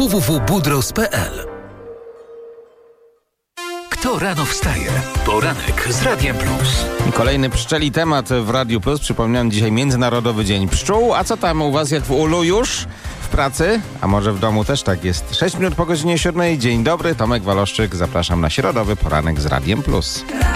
www.budros.pl. Kto rano wstaje? Poranek z Radiem Plus. Kolejny pszczeli temat w Radiu Plus. Przypominam, dzisiaj Międzynarodowy Dzień Pszczół. A co tam u was, jak w ulu już? W pracy? A może w domu też tak jest? 6 minut po godzinie 7. Dzień dobry, Tomek Waloszczyk. Zapraszam na środowy poranek z Radiem Plus.